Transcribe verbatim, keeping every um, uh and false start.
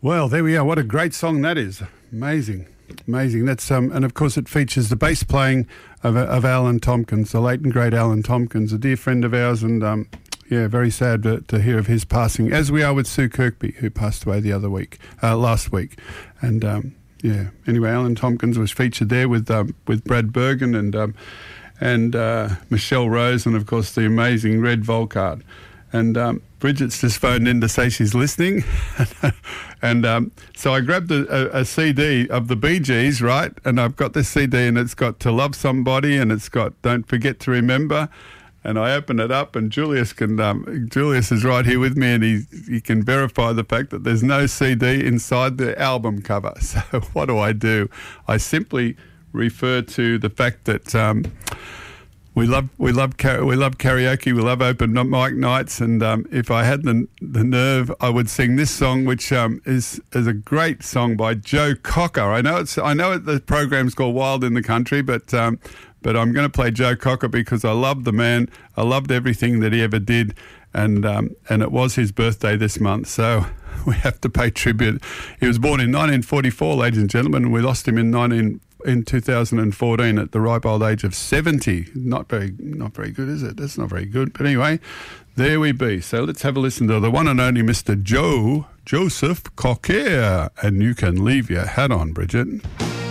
Well, there we are. What a great song that is. Amazing. Amazing. That's um, and of course it features the bass playing of, of Alan Tompkins, the late and great Alan Tompkins, a dear friend of ours, and um, yeah, very sad to, to hear of his passing, as we are with Sue Kirkby, who passed away the other week, uh, last week. And um, yeah, anyway, Alan Tompkins was featured there with um, with Brad Bergen and um, and uh, Michelle Rose, and of course the amazing Red Volkart. And um, Bridget's just phoned in to say she's listening. and um, so I grabbed a, a, a C D of the Bee Gees, right? And I've got this C D and it's got To Love Somebody and it's got Don't Forget to Remember. And I open it up and Julius can um, Julius is right here with me and he, he can verify the fact that there's no C D inside the album cover. So what do I do? I simply refer to the fact that... Um, We love we love we love karaoke. We love open mic nights, and um, if I had the the nerve, I would sing this song, which um, is is a great song by Joe Cocker. I know it's I know the program's called Wild in the Country, but um, but I'm going to play Joe Cocker because I love the man. I loved everything that he ever did, and um, and it was his birthday this month, so we have to pay tribute. He was born in nineteen forty-four, ladies and gentlemen, and we lost him in nineteen. in two thousand fourteen at the ripe old age of seventy. Not very not very good, is it? That's not very good. But anyway, there we be. So let's have a listen to the one and only Mister Joe, Joseph Cocker. And you can leave your hat on, Bridget.